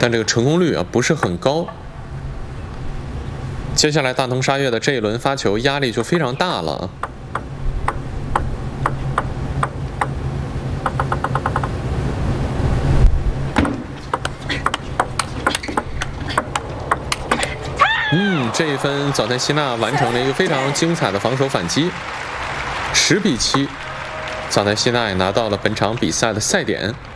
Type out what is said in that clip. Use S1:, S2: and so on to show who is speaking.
S1: 但这个成功率不是很高。接下来大藤沙月的这一轮发球压力就非常大了。这一分早田希娜完成了一个非常精彩的防守反击，10比7，早田希娜也拿到了本场比赛的赛点。